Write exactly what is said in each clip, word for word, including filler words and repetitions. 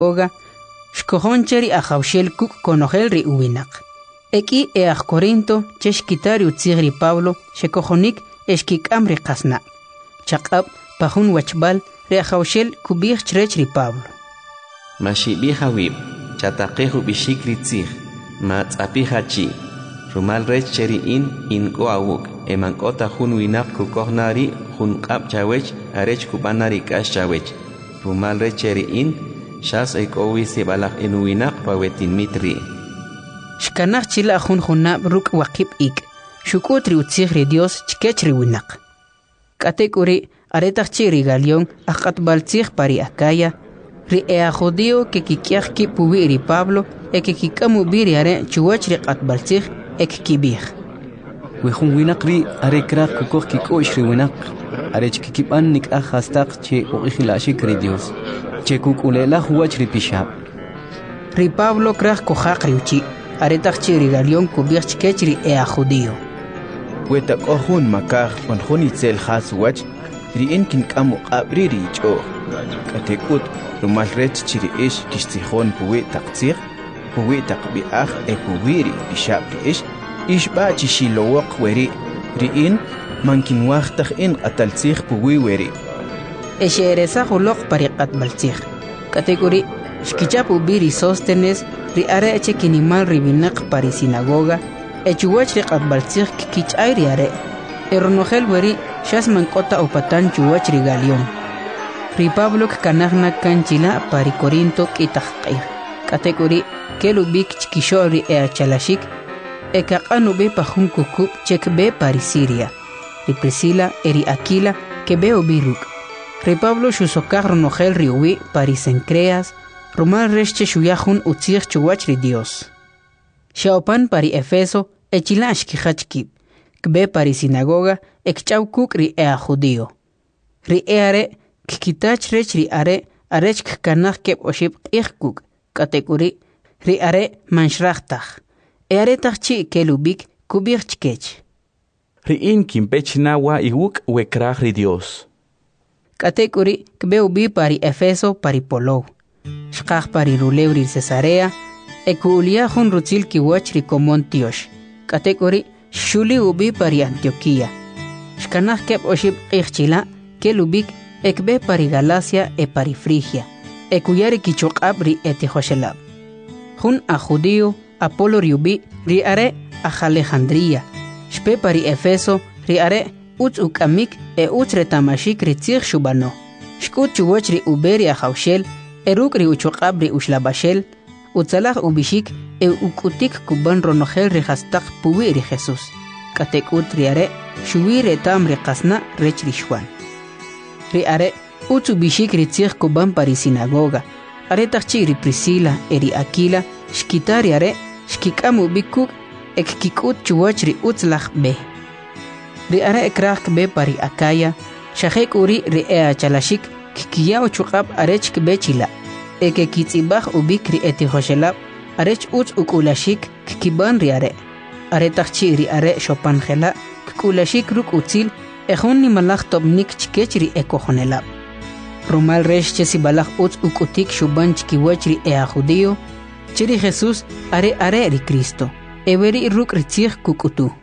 sinagoga, shkohoncheri ajawshel kuk konojel ri uwinak. Eki eaj Corinto, cheshkitari utzigri Pablo, shekohonik eshkikam ri qasna. Chaqab, pahun wachbal, ri ajawshel kubih chrech ri Pablo. Mashibi hawib, chatakehu bishikri tzig, ma tzapihachi, rumal rech cheri in in ko awuk, eman kota hun winak kukohnari, hun kap chawech, arech kubanari kash chawech. Rumal rech cheri in, shas ekowi se balak inu winak pawetin mitri. Shkanach chila hun hunab ruk wakib ik, shukutri utzigri Dios chkechri winak. Katekuri, aretachchi rigalion, akatbaltzig pari akaya, ri ea judío que kikiaki puwiri Pablo e que kikamu biri are chuachri qatbaltzig e kibih. Wehun winak ri are krak kukok kikoshri winak are chkikiban nik ahastaq che uqihila shikri Dios che kukulela huachri pishab. Ri Pablo krak kohaqri uchi are tachchi rigalion kubih chkechri ea judío. Weta kohun makaj on hunitzel has wach ri enkin kamu qabri ri cho katekut rumal rech chiri ish kistihon puwi taktsir, puwi takbiach e puwiri bishab ri ish, ish ba chishilowok weri, riin mankin wachtach in ataltsir puwi weri. Eshe eresa hulok pariqat baltsir. Kategori, shkicha pubiri sostenes, ri are eche kinimal ribinak pari sinagoga, echuwach riqat baltsir kikich ay ri are. Eronogel weri, shas mankota upatan chuwach rigalion. Ri Pablo kanagna kanchila pari Corinto kitaqqir. Kategori kelubik chkishori e chalashik e kaqanu be pahun kukub chek be pari Siria. Ri Priscila eri Aquila que be obiruk. Ri Pablo shusokar nogel riwi pari Sencreas, rumal resche shuyahun utzir chuwach ri Dios. Shaopan pari Efeso e chilash kihachkib. Kbe pari sinagoga e kchaukuk ri ea judío. Ri eare kikitach rech ri are arech kanach kep oshib ikhkuk kategori ri are manshrachtaj e are tachchi kelubik kubich chkech ri in kimpechnawa iwuk wekrach ri Dios kategori kbeubi pari Efeso pari Polo shkach pari Rulew ri Cesarea e kuulia hun rutzil kiwach ri komon tiosh kategori shuli ubi pari Antioquia shkanach kep oshib ikhchila kelubik ekbe pari Galacia e pari Frigia, e kuyari kichokab ri etihoshelab. Hun a judío, Apolo riubi, ri are a Alejandría, shpe pari Efeso, ri are uts ukamik e uts retamashik ri tzig shubano. Shkut chuwach ri uberi a jaushel, e ruk ri uchokab ri ushlabashel, utzalach ubishik e ukutik kuban ronogel ri hastak puwi ri Jesus. Katek ut ri are, shuwi retam ri kasna rech ri shwan. Ri are utsu bishik ri tzig kuban pari sinagoga. Are tachchi ri Priscila eri Aquila shkitari are shkikamu bikuk ek kikut chuwach ri utzlach be. Ri are ekrak be pari Akaya shahek uri ri ea chalashik kikiyao chukab arech be chila. Eke kitzibach ubik ri etihoshelab arech utz ukulashik kikiban ri are. Are tachchi ri are shopanjela kukulashik ruk utzil Ejun ni malach tobnik chkechri ekojonelab. Rumal resh chesi balach utz ukutik shuban chkiwachri ea judío, chiri Jesús are are ri Cristo, everi ruk ritzig kukutu.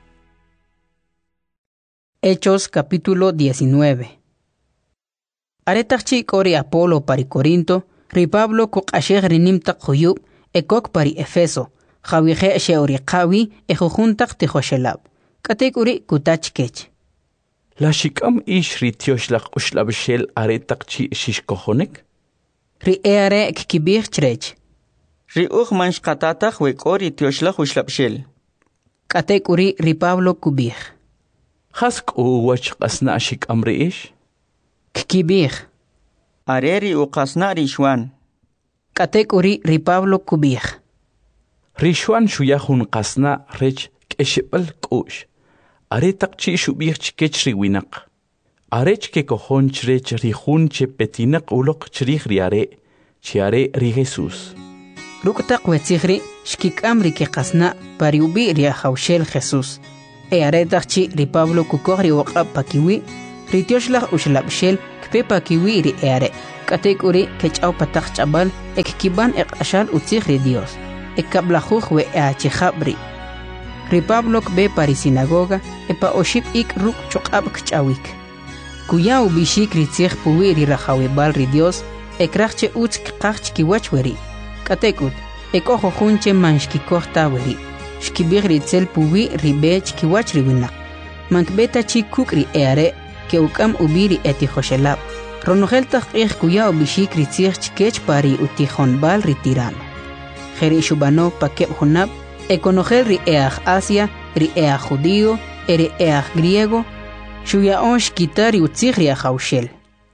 Hechos capítulo diecinueve. Are tachchi kori Apolo pari Corinto, ri Pablo kuk asheg rinim tak huyub, ekok pari Efeso, jawije sheori qawi ejujuntak tihoshelab. Katek uri kutach kech. La shikam ish ri tioshlach ushlabshel are takchi shishkohonek? Ri eare kibir chrech. Ri uch mansh katatach wekori tioshlach ushlabshel. Katek uri ri Pablo kubir. Hask u wach qasna shikam ri ish? Kibir. Are ri uqasna ri shwan. Katek uri ri Pablo kubir. Ri shwan shuyahun qasna rech keshibal kush. Are takchi shubir chkech ri winak. Arech ke kohon chrech ri hun che petinak ulok chrich ri are, chi are ri Jesus. Ruktak wetzigri shkikam ri ke qasna pariubi ri haushel Jesus. E are takchi ri Pablo kukor ri waqab pakiwi, ri tioshlach ushlabshel kpe pakiwi ri are. Katekuri kechau patach chabal ek kiban ek ashal utzigri Dios. Ek kablajuj we eachijabri. Ri Pablo be pari sinagoga epa oship ik ruk chokab kchawik. Kuyau bishik ritzig puwi ri rajawebal ri Dios ek rachche utz kachch kiwachweri. Katekut ek ojo junche manshkikoh taweri. Shkibig ritzel puwi ri bech kiwach ri winak. Mankbeta chi kukri eare ke ukam ubiri eti joshelab. Ronogel taqih kuyau bishik ritzig chkech pari utihon bal ritirano. Jeri shubano pakeb honab ekonogel ri each Asia, ri each judío, ri each griego, shuya onsh kitari utzig ri ajaushel.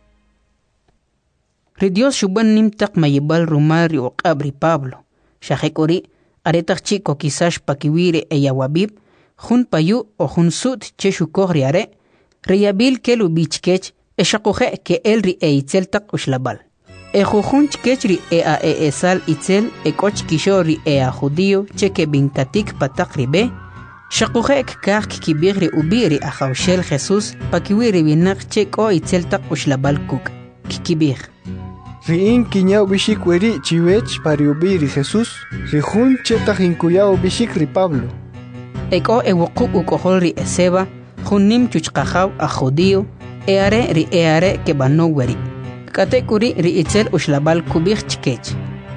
Ri Dios shuban nimtak mayibal rumar ri uqab ri Pablo. Shajekori aretach chiko kisash pakiwire eyawabib, jun payu o jun sud cheshukog ri are, riyabil kelu bichkech eshakuje ke el ri eitzeltak ushlabal. Ejujun chkechri ea e esal itzel ekoch kishori ea judío cheke bintatik patak ribe, shakuje ekkak kibigri ubiri ajaushel Jesús pakiwiri binak cheko itzeltak ushlabal kuk, kikibig. Riin kinyao bishik weri chiwech pari ubiri Jesús, rijun chetak inkuyao bishik ri Pablo. Eko ewukuk ukohol ri eseba, junim chuchkajaw a judío, eare ri eare ke bano weri. Katekuri ri itzel ushlabal kubig chkech.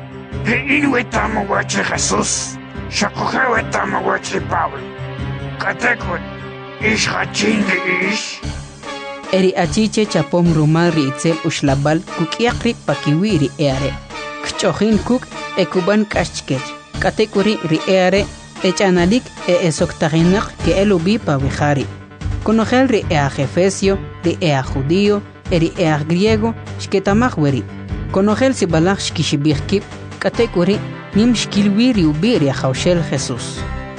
Ri inwetamo wachi Jesús, shakuja wetamo wachi Pablo. Katekuri, ish hachin ri ish. Eri achiche chapom rumal ri itzel ushlabal kukiakri pakiwi ri eare. Kchojin kuk ekuban kashchkech. Katekuri ri eare echanalik e esoktaginak ke elubi pawihari. Konogel ri ea Efesio, ri ea judío, eri ea griego, shketamach weri. Konogel si balach shkishibirkip, katekuri nim shkilwiri ubiri ajaushel Jesús.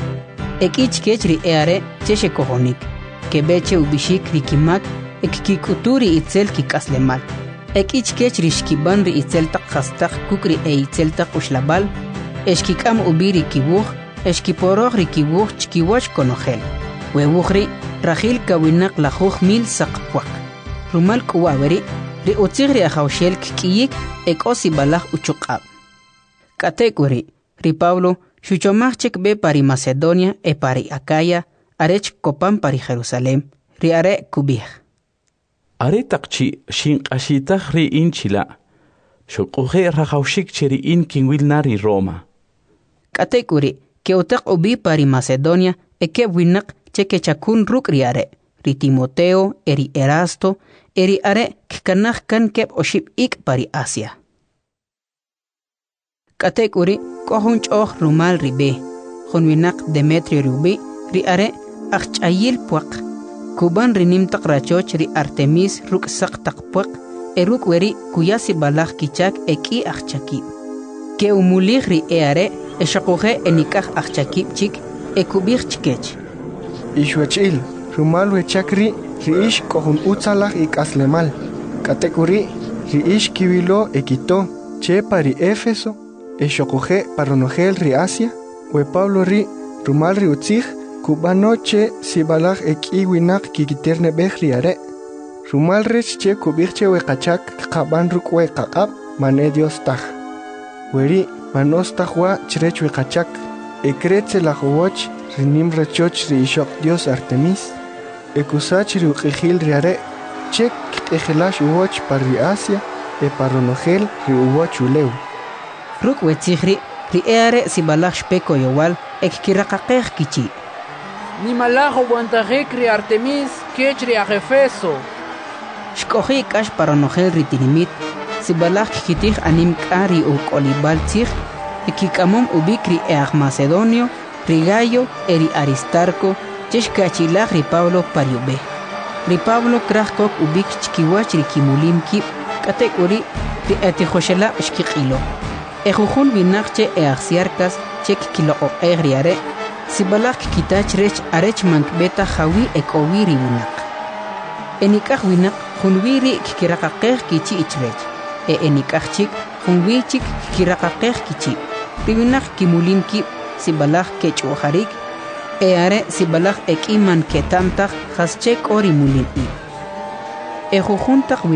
Ekich kech ri eare cheshe kohonik, kebeche ubishik rikimak, ekkikuturi itzel kikaslemal. Ekich kech ri shkiban ri itzel tak hastak kukri e itzel tak ushlabal, eshkikam ubiri kibuch, eshkiporog ri kibuch chkiwach konogel. Webuchri rajil kawinak lajuj mil sakpuak. Rumal kuwaweri, ri utzigri ajaushel kikiyik ek osi balaj uchukab. Katekuri, ri Pablo, shuchomachek be pari Macedonia e pari Acaya, arech kopan pari Jerusalem, ri are kubih. Are takchi shinqashitaj ri inchila, shukuje rajaushik cheri in kinwilnari Roma. Katekuri, ke utak ubi pari Macedonia e ke winak cheke chakun ruk ri are, ri Timoteo, eri Erasto, eri are kkanach kan kep oship ik pari Asia. Katekuri kohun choh rumal ribe, junwinak Demetrio rubi, ri are achayil puak. Kuban rinim tak rachoch ri Artemis ruk sak tak puak, eruk weri kuyasi balach kichak eki achchaki. Ke umulig ri eare eshakuje enikach achchakip chik ekubich chkech. Ishwechil, rumal wechakri, riish kohun utzalach ik aslemal. Katekuri, riish kiwilo ekito, che pari Éfeso, eshokuje paronogel ri Asia, we Pablo ri, rumal ri utzig, kubano che sibalach ek iwinak kikiterne bech ri are. Rumal rech che kubirche we kachak kaban ruk we kakab, mane Dios taj. Weri, manos tajwa chrech we kachak, ekretze la jowoch, rinim rechoch ri ishok Dios Artemis, ekusach ri ukijil ri are, chek ejelash uwoch par ri Asia, e paronogel ri uwoch uleu. Ruk wetzigri, ri eare si balach shpeko yowal, ek kirakakech kichi. Ni malajo guantajek ri Artemis, kech ri Efeso. Shkoji kash paronogel ri tinimit, si balach kitich anim kari u kolibal tzig, ekikamom ubikri each Macedonio, ri Gallo, eri Aristarco, chesh kachilach ri Pablo pariube. Ri Pablo krachkok ubik chkiwach ri kimulim kip, katekuri ri etijoshela shkikilo. Ejujun binachche eaxiarkas chek kilo o egriare, si balach kitach rech arech mankbeta jawi ekowiri winak. Enikach winak junwiri kikirakakech kichi ichrech, e enikach chik junwichik kikirakakech kichi. Riwinak kimulim kip si balach kech uharik, e are si balach ekiman ketamtach haschek ori mulin i. Ejujuntak winak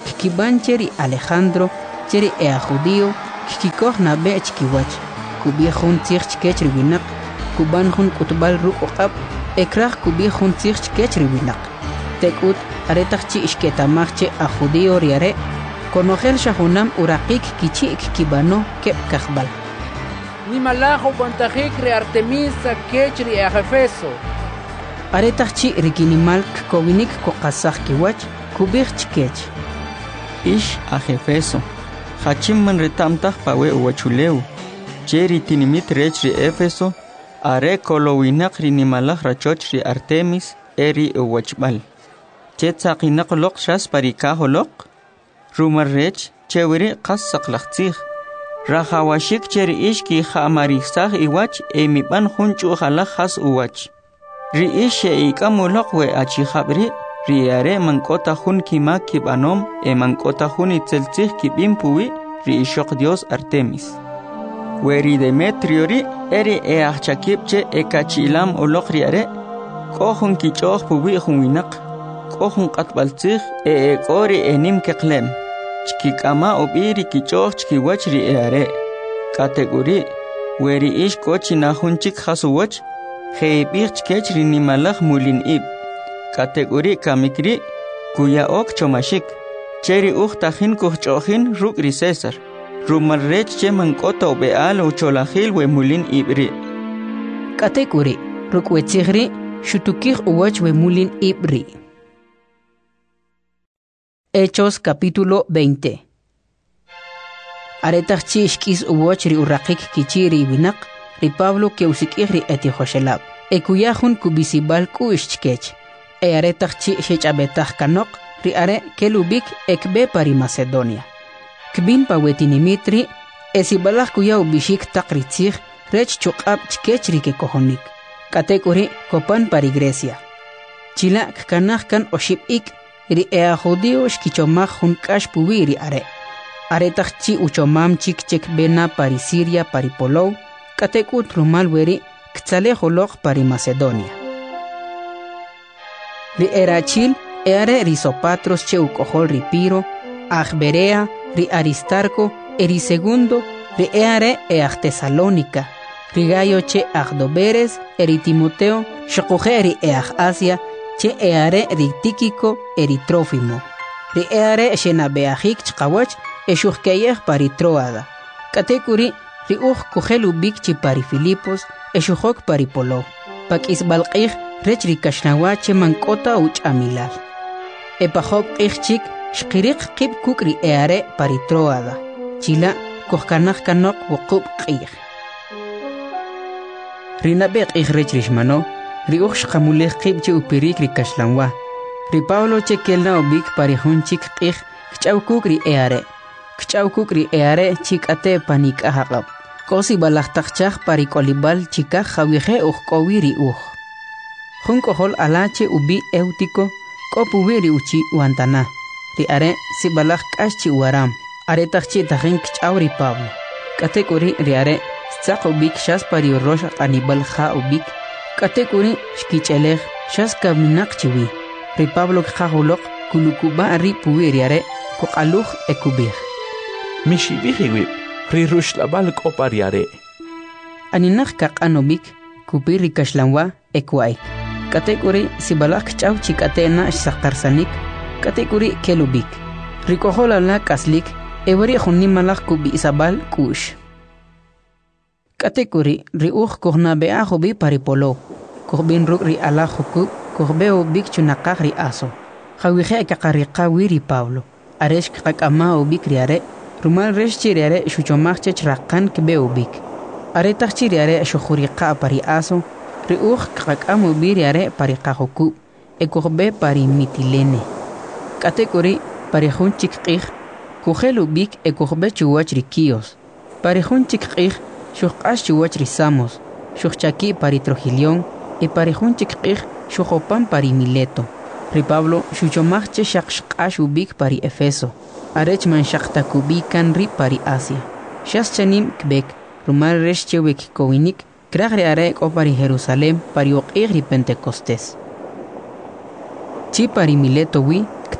kikiban cheri Alejandro cheri ea judío kikikoh na be chkiwach kubi khun tsikh chkechri winak kuban khun kutbal ruqab ekrah kubi khun tsikh chkechri winak tekut aretachchi ishketamachche a judío riare konogel shahunam uraqik kichi kibano kep kahbal ni malajo bantajik re Artemis kechri a Efeso aretachchi rikinimal kowinik koqasaj kiwach kubich chkech ish a Efeso hachimman retamtaj pawe uwachuleu cheri tinimit rechri Efeso are kolowinak rinimalaj rachochri Artemis eri uwachbal chetsaqinak loq shas parikaholoq rumarrech chewiri qassaq laqtij rahawashik cheri ishki khamarisaj iwach emiban junchu khalaj has uwach ri ishe ikamuloq we achijabri riare mankota jun kima kibanom e mankota jun itzeltzij kibimpuwi ri ishok dios Artemis weri Demetrio ri eri e achakipche e kachilam uloq riare kohun kichoj puwi junwinaq kohun qatbaltzij e e kori enim keqlem chkikama obiri kichoj chkiwach ri eare kategori weri ish kochina junchik hasuwach Heibich chkech rinimalaj mulin ib. Kategori kamikri kuya ok chomashik. Cheri uchtajin kuchojin rukri César. Rumarrech che mankota obeal o cholajil we mulin ibri. Kategori rukwechigri shutukir uwach we mulin ibri. Hechos capítulo veinte. Aretachchi ishkis uwach ri uraqik kichiri winak. Ri Pablo que usikiri eti Joshelab. E kuyahun kubisibal ku ishchkech. E aretachchi shechabetaj kanok. Ri are kelubik ekbe pari Macedonia. Kbin pawetinimitri. Esibalaj kuya ubishik takritzig. Rech chukab chkech ri ke kohonik. Katekuri kopan pari Grecia. Chilak kanaj kan oship ik. Ri ea judio shkichomaj hun kash puwi ri are. Aretachchi uchomam chik chek bena pari Siria pari Polou. Katekut rumal weri ktzale holok pari Macedonia. Ri erachil eare ri Sopatros che ukohol ri Piro, Agberea, ri Aristarco, eri segundo, ri eare eag Tesalónica, ri Gayo che Agdoberes, eri Timoteo, shokoje ri eag Asia, che eare ri Tíquico, eri Trófimo, ri eare shenabeajik chkawach, eshuhkeyeg pari Troada. Katekuri ri uj kujelu bikchi pari Filipos, eshuhok pari Polo, pak isbalqij rech ri kashnawach mankota uch amilal. Epahok ichchik shqirik qib kuk ri eare pari Troada, chila kujkanaj kanok wukub qij. Ri nabek ij rech rishmano, ri uj shqamulej qib che upirik ri kashlanwa. Ri Pablo che kelna ubik pari hunchik qij kchaw kuk ri eare. Kchaw kuk ri eare chikate panik ahaqab. Kosi balachtakchak pari kolibal chikaj jawije uj kowiri uj. Jun kohol alache ubi eutico kopuwiri uchi wantana. Ri are si balaj kashchi uaram. Are takchi tajin kchaw ri Pablo. Katekuri ri are stzak ubik shas pari rosh anibal ja ubik. Katekuri shkichelej shas kaminak chiwi. Ri Pablo kjajulok kulukuba ri puwiri are kokaluj ekubij. Mishibihiwib, ri rushlabal kopariare. Aninaj kakanobik, kupiri kashlanwa, ekwai. Katekuri sibalak chaw chikatena shaktarsanik, katekuri kelubik. Rikohola la kaslik, ewari junimalak kubi isabal kush. Katekuri ri uj kohna beajobi paripolo. Kohbin ruk ri alajoku, kohbeo bik chunakaj ri aso. Jawije kakarika wiri Pablo. Aresh kakama ubik riare. Rumal resh chiriare shuchomach chrakan kbeubik. Are tach chiriare shukhuriqa pari aso, ri uj kakam ubiriare pari qajoku, ekurbe pari Mitilene. Katekuri pari hunchik qij, kujelubik ekurbe chuwach rikios. Pari hunchik qij, shukash chuwach risamos, shukchaki pari Trogilion, e pari hunchik qij, shukopan pari Mileto. Ri Pablo shuchomach shakshkash ubik pari Efeso. Arech man shaktakubikan ri pari Asia. Shas chanim kbek, rumal resh chewek kowinik, kragre are o pari Jerusalem pari oqig ri Pentecostés. Chi pari Mileto wi,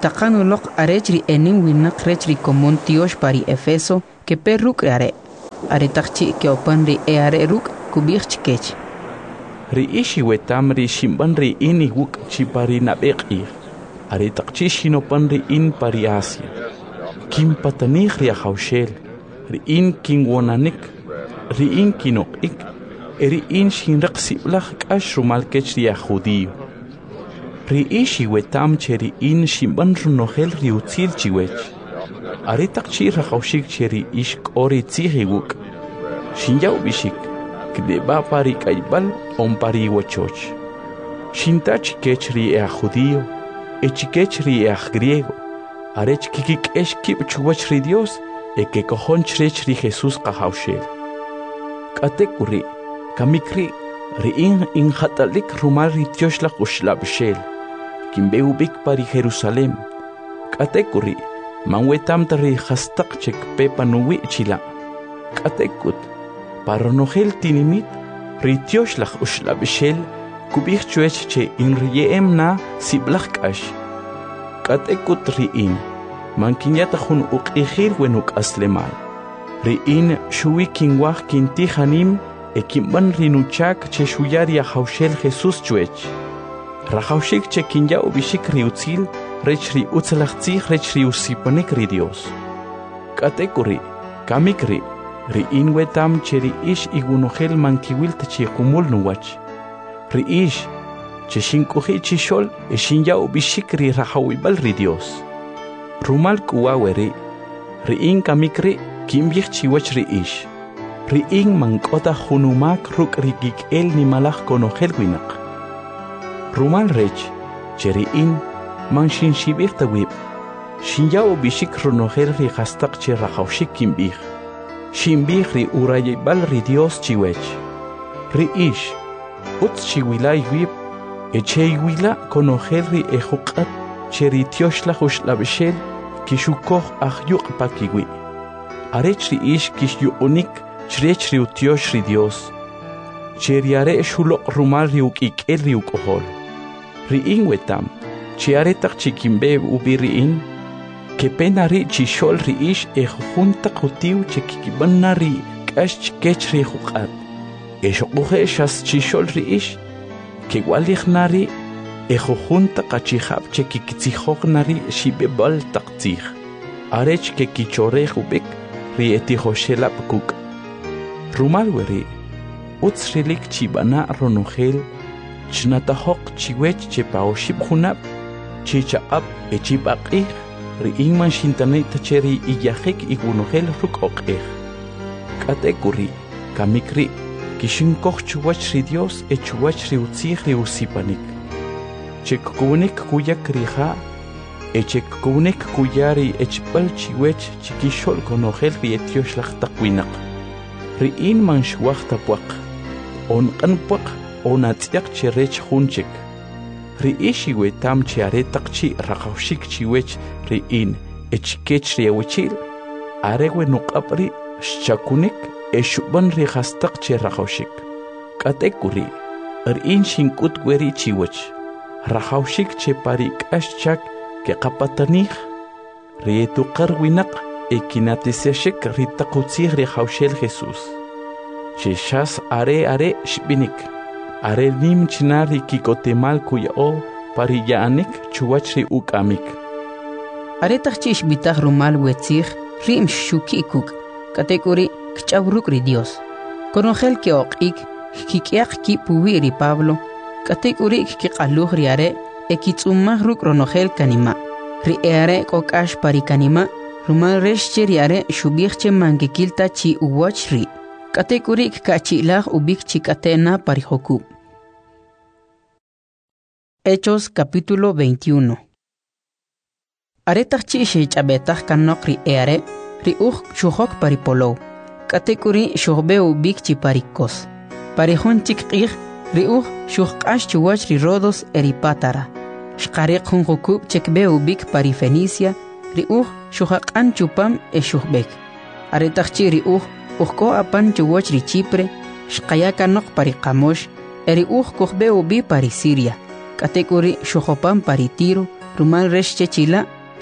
taqanuloq arechri enin winak rechri komon tiosh pari Efeso que perruk are. Are taqchi que opanri e are ruk kubich chikech. Ri ishi wetam ri shimban ri ini wuk chi pari nabek ir. Are taqchi shinopan ri in pari Asia. Kim patanih ri ahaushel. Ri in king wonanik. Ri in kinok ik. Eri in shinrak siblach kash rumalkech ri judío. Ri ishi wetam cheri in shimban runohel ri utzil chiwech. Are taqchi rahaushik cheri ish kori tzihiguk. Shinjau bishik. Kdeba pari kaibal on pari wachoch. Shintach kechri e judío, e chikechri e griego. Arech kikik esh kip chuwachri Dios, e que cojonchri Jesús kahaushel. Katekuri, kamikri, riin in hatalik rumal ritioshla ushlabshel. Kimbeubik pari Jerusalem. Katekuri, manwetam tari hastak chek pepa nuwi chila. Katekut. Paronogel tinimit, ritioslach ushlabishel, kubich chuech che in riem na siblachkash. Katekut riin, mankinyatahun uk ihir wenuk aslemal. Riin shui kinwach kintihanim, e kimban rinuchak che shuyaria haushel Jesus chuech. Rahaushik che kinya ubishik riutzil, rechri utzalachtzich rechri usipanik ri Dios. Katekuri, kamikri, Riin wetam cheri ish igunohel mankiwil tachi kumul nuwach. Riish, che shinkuhi chishol e shinya ubishikri rahawibal ri Dios. Rumal kuwaweri, riin kamikri kimbich chiwach riish. Riin mankota hunumak ruk rigik el ni malach konohel winak. Rumal rech, cheri in man shin shibir tawib. Shinya ubishik runohel ri hastak che rahawshik kimbich. Shimbich ri urayibal ri Dios chiwech. Ri ish, utz chiwila yuib, e che yuila konogel ri ejukat, che ri tioshla jushlabshel, kishukoh ahyuk pakiwi. Arech ri ish kish yu unik, chrech ri utiosh ri Dios. Che ri are shulok rumal ri ukik el ri ukohol. Ri in wetam, che are tak chikimbe ubi ri in, que pena ri chishol ri ish e junta kutiu che kikibanna ri kash kech ri jukat. E shokuhe shas chishol ri ish, que walich nari e junta kachihab che kikitzihok nari shibebal taktzih. Arech que kichore hubik ri etihoshelap kuk. Rumal weri, utz rilik chibana ronogel, chnatahok chiwech che paoshib hunab, chichaab e chibakih, Riin man shintanay tacheri iyahek igunohel ruk okeh. Katekuri, kamikri, kishinkoch chuwach ri Dios e chuwach ri utzih ri usipanik. Chekkunik kuyak riha, e chekkunik kuyari echpal chiwech chikishol konohel ri etioslach takwinak. Riin man shwach tapuak, on kanpuak, on atziak cherech hunchek. Ri ishi wetam che are takchi rahaushik chiwech ri in echkech ri awchil are we nuqapri shakunik e shuban ri hastak che rahaushik katekuri er in shinkut gweri chiwech rahaushik che pari kashchak ke qapatanich ri tuqar winak e kinatiseshik ri taqutzih ri haushel Jesus che shas are are shbinik Are nim chinari kikotemal kuyao pariyanik chuwachri ukamik. Are tachchish bitach rumal wetzich rim shukikuk katekuri kchavruk ri Dios. Konogel ke okik kikiak ki puwiri Pablo katekuri kiqaluh ri are ekitzumah ruk ronogel kanima. Ri are kokash pari kanima rumal reshche ri are shubihche mangikilta chi uwachri. Katekuri kachilah ubik chikatena parihoku. Hechos capítulo veintiuno. Aretach chiche chabetach kanok ri eare, ri uch shuhok paripolo. Katekuri shuhbe ubik chi parikos. Parihon chikir, ri uch shuhkash chuwach ri rodos eripatara. Shkarik hun hukub chekbe ubik parifenicia, ri uch shuhakan chupam e shuhbek. Aretach chi ri uch Uko apan chuwach ri Chipre, shkayakanok pari Kamosh, eri uch kuhbe ubi pari Siria. Katekuri shuhopan pari Tiro, rumal reshche chila,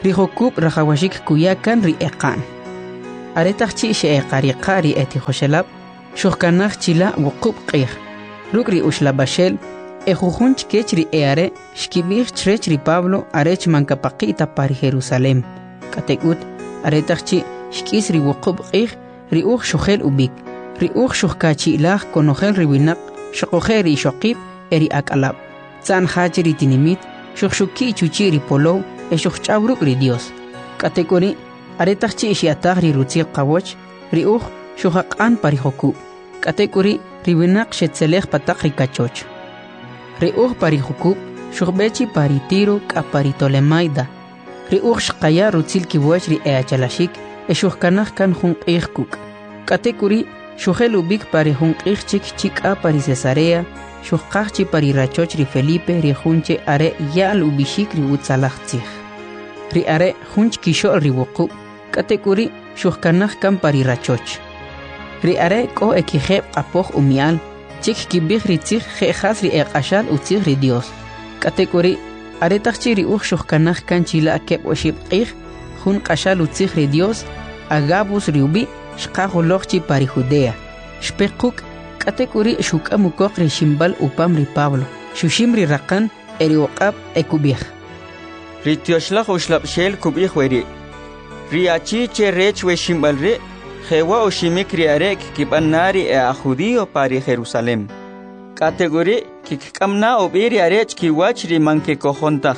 Rihokub rajawashik kuyakan ri eqan. Aretachchi she eqariqari eti hoshelab, shuhkanach chila wukub qih. Rukri ushlabashel, ejujunch kechri eare, shkibir chrechri Pablo arech mankapaqita pari Jerusalem. Katekut, aretachchi shkisri wukub qih, riuch shuhel ubik, riuch shuhkachi ilah konogel riwinak, shokogeri shokib, eri akalab. San hachiri tinimit, shukshuki chuchiri polo, e shukhchabruk ri Dios. Katekuri, aretachchi ishiatagri rutzil qawoch, riuch shuhaqan pari hoku. Katekuri, riwinak shetzelech patak rikachoch. Riuch pari hoku, shukhbechi pari tiro ka pari tolemaida. Riuch shqaya rutzil kiwach ri eachalashik, e shuhkanach kan hun qihkuk. Katekuri, shuhel ubik pari hun qihchik chik a pari Cesarea, shuhqachchi pari rachoch ri Felipe ri hunche are yal ubishik ri utzalachtzich. Ri are hunch kishol ri wuqub, katekuri shuhkanach kan pari rachoch. Ri are ko ekijeb apoch umial, chik kibich ri tzich jejas ri eqashal utzich ri Dios. Katekuri are tachchi ri uch shuhkanach kan chila keb oshib qih, hun qashal utzich ri Dios, agabus ri ubi, shqahulochchi pari Judea. Shpekuk katekuri shukamukok ri shimbal upam ri Pablo, shushimri raqan eri waqab ekubich. Ri tioshlach ushlab shel kubich weri. Ri achi che rech we shimbal ri, jewa oshimik ri arek kibanari e a judío pari Jerusalem. Kategori kikkamna obiri arech kiwach ri manke kojontach.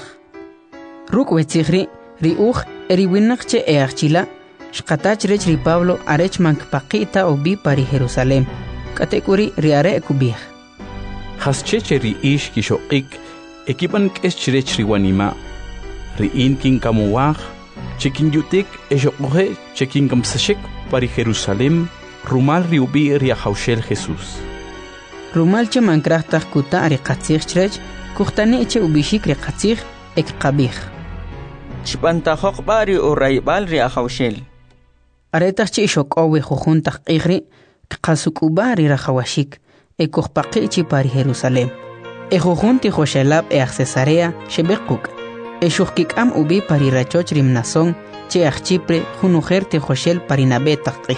Ruk wetzigri, ri uch eri winakche e achila, shqatach rech ri Pablo arech mankpaqita obi pari Jerusalem. Katekuri riare ekubich. Hascheche ri ish kishoqik, ekipan kes chirech ri wanima. Ri in kin kamuwach, chekin yutik eshoqoje chekin kamsashek pari Jerusalem, rumal ri ubi ri ahaushel Jesus. Rumal che mankrachtach kuta ri qatzich chrech, kuhtani che ubishik ri qatzich ek qabich. Chpantajoq bari o raibal ri ahaushel. Aretach che shoqowe jujuntach qigri, qasukubari rajawashik, e kuhpaqichi pari Jerusalem. E jujunti joshelab e Cesarea shebekuk, e shuhkikam ubi pari rachoch rimnason, che achchipre junujerte joshel pari nabetach qih.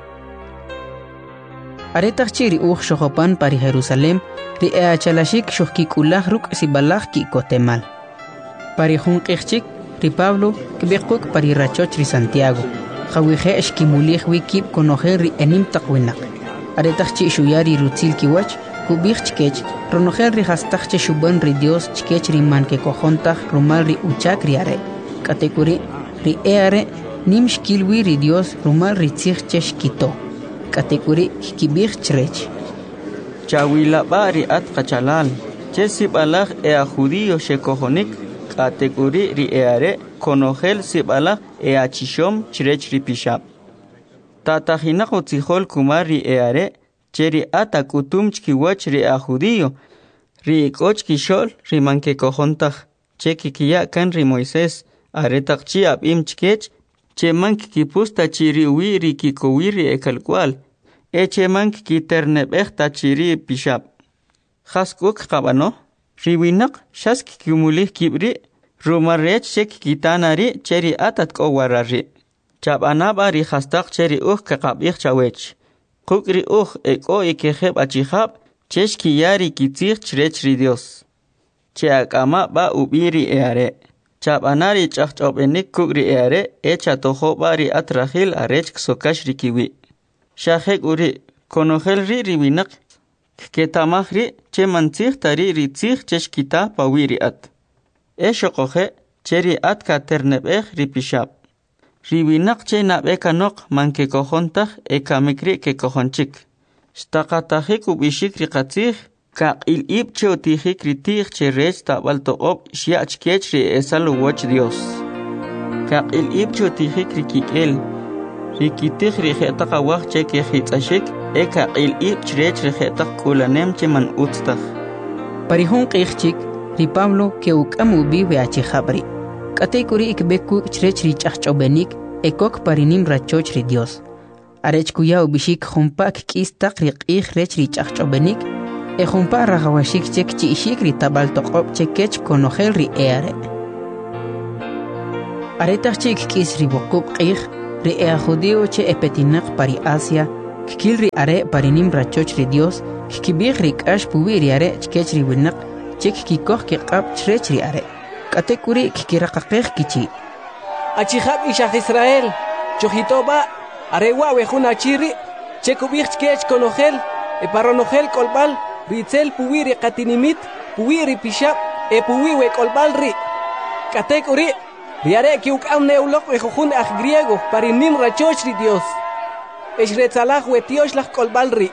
Aretach chiri uch shohopan pari Jerusalem, ri e achalashik shuhkikulach ruk sibalach ki kotemal. Pari jun qihchik, ri Pablo, kibekuk pari rachoch ri Santiago. Khawije eshkimulih wikib konojer ri enim taqwinak. Aretachchi shuyari rutzil kiwach, kubich chkech, ronojer ri hastachche shuban ri Dios chkech ri manke kojontach rumal ri uchak ri are. Katekuri ri eare nim shkilwi ri Dios rumal ri tzich cheshkito. Katekuri kibich chrech. Chawila bari at kachalal, chesib alach e a judío shekojonik, katekuri ri eare, konogel sibala e achishom chrech ripishab. Tatahinak utzihol kumar ri eare, cheri ata kutum chkiwach ri a judío, ri ikoch kishol ri manke kojontach, che kikiya kan ri Moisés, aretak chi ab im chkech, che mank kipusta chiri uwi ri kikowi ri ekalkwal, e che mank kiterneb echta chiri pishab. Khaskuk kabano, ri winak shask kumulih kibri, rumarech shek kitanari cheri atat ko warari. Chabanaba ri khastaq cheri uh kaqabich chawech. Qukri uh eko ikeheb achihab cheshki yari kitzich chrech ri Dios. Che akama ba ubiri eare. Chabanari chachchobenik kukri eare echa tojo bari atrahil arech ksokash ri kiwi. Shahek uri konogel ri riwinak ketamah ri che mantzich tari ri tzich cheshkita pawiri at. Esho coge, cheri atka ternebech ripishab. Riwinak che nabeka nok manke kojontach eka mikri ke kojonchik. Stakatahik ubishik rikatzich, ka il ib che otihik ritich che rech tabal to ob shiach kech ri esalo wach Dios. Ka il ib che otihik rikikel, rikitich rijetaka wach che ke hitzashik, eka il ib chrech rijetak kulanem che man utstach. Parihun qichchik, ri Pablo ke ukamu biwe achi khabri. Katekuri ikbeku chrech ri chachchobenik ekok parinim rachoch ri Dios. Arech kuya ubishik khumpak kistak ri qih rech ri chachchobenik e khumpa ragawashik chek chi ishik ri tabal toqob chekech konogel ri eare. Aretach chik kis ribokup qih, ri ea judío che epetinak pari Asia, kikil ri are parinim rachoch ri Dios, kikibig ri kash puwi ri are chkech ri winak, chik kikoh kikab chrech ri are. Katekuri kikirakakeh kichi. Achihab ishach Israel, chojitoba, arewa wejun achiri, chekubig chkech konogel, e paronogel kolbal, ritzel puwi ri katinimit, puwi ri pishab, e puwi we kolbal ri. Katekuri, riare ki ukam neulok wejujun aj griego, parinim rachoch ri Dios. Eshretzalah wetiosh lach kolbal ri.